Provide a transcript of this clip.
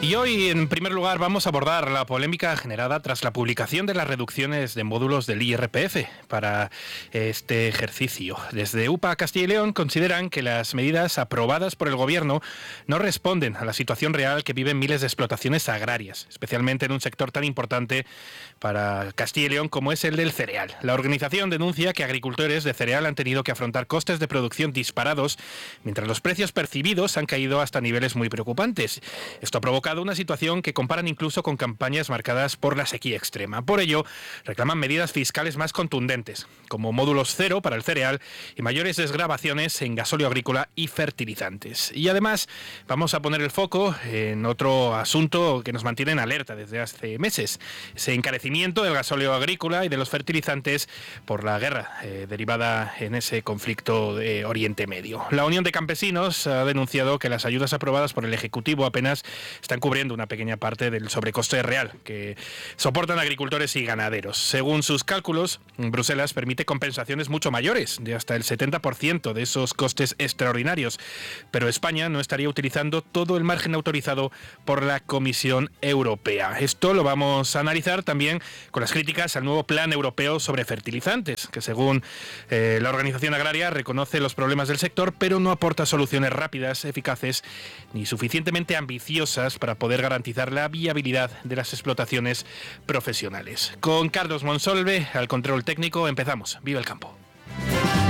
Y hoy, en primer lugar, vamos a abordar la polémica generada tras la publicación de las reducciones de módulos del IRPF para este ejercicio. Desde UPA Castilla y León consideran que las medidas aprobadas por el Gobierno no responden a la situación real que viven miles de explotaciones agrarias, especialmente en un sector tan importante para Castilla y León como es el del cereal. La organización denuncia que agricultores de cereal han tenido que afrontar costes de producción disparados, mientras los precios percibidos han caído hasta niveles muy preocupantes. Esto ha provocado una situación que comparan incluso con campañas marcadas por la sequía extrema. Por ello, reclaman medidas fiscales más contundentes, como módulos cero para el cereal y mayores desgravaciones en gasóleo agrícola y fertilizantes. Y además, vamos a poner el foco en otro asunto que nos mantiene en alerta desde hace meses: ese encarecimiento del gasóleo agrícola y de los fertilizantes por la guerra derivada en ese conflicto de Oriente Medio. La Unión de Campesinos ha denunciado que las ayudas aprobadas por el Ejecutivo apenas están cubriendo una pequeña parte del sobrecoste real que soportan agricultores y ganaderos. Según sus cálculos, Bruselas permite compensaciones mucho mayores, de hasta el 70% de esos costes extraordinarios, pero España no estaría utilizando todo el margen autorizado por la Comisión Europea. Esto lo vamos a analizar también con las críticas al nuevo Plan Europeo sobre fertilizantes, que según la organización agraria reconoce los problemas del sector, pero no aporta soluciones rápidas, eficaces ni suficientemente ambiciosas para poder garantizar la viabilidad de las explotaciones profesionales. Con Carlos Monsalve al control técnico empezamos. ¡Viva el campo!